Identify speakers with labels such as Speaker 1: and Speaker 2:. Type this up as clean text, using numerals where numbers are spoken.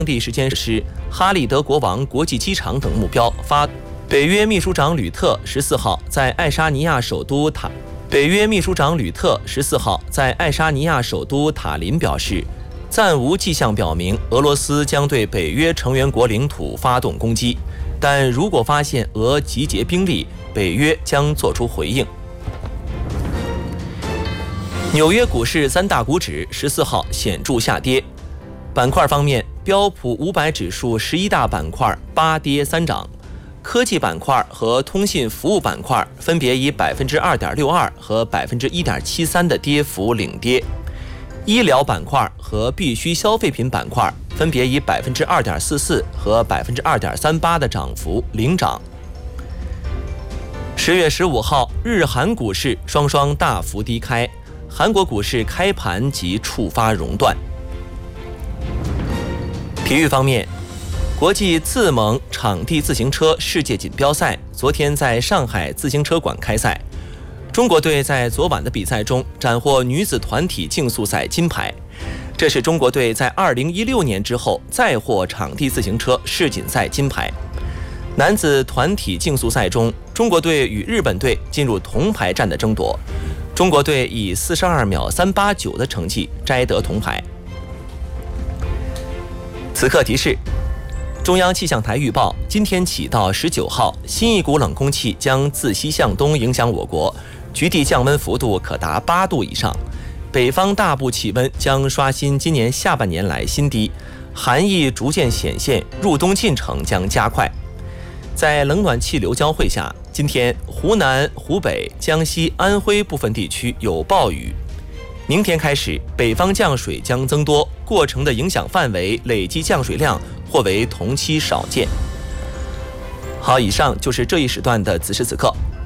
Speaker 1: 地时间是哈利德国王国际机场等目标发。北约秘书长吕特14号在爱沙尼亚首都塔林表示，暂无迹象表明俄罗斯将对北约成员国领土发动攻击，但如果发现俄集结兵力，北约将作出回应。纽约股市三大股指14号显著下跌。板块方面，标普500指数11大板块8跌3涨，科技板块和通信服务板块分别以 2.62% 和 1.73% 的跌幅领跌，医疗板块和必需消费品板块分别以 2.44% 和 2.38% 的涨幅领涨。10月15号，日韩股市双双大幅低开，韩国股市开盘即触发熔断。体育方面，国际自蒙场地自行车世界锦标赛昨天在上海自行车馆开赛，中国队在昨晚的比赛中斩获女子团体竞速赛金牌，这是中国队在2016年之后再获场地自行车世锦赛金牌。男子团体竞速赛中，中国队与日本队进入铜牌战的争夺，中国队以42秒389的成绩摘得铜牌。此刻提示：中央气象台预报，今天起到19号，新一股冷空气将自西向东影响我国，局地降温幅度可达8度以上，北方大部气温将刷新今年下半年来新低，寒意逐渐显现，入冬进程将加快。在冷暖气流交汇下，今天湖南、湖北、江西、安徽部分地区有暴雨。明天开始，北方降水将增多，过程的影响范围、累计降水量或为同期少见。好，以上就是这一时段的此时此刻。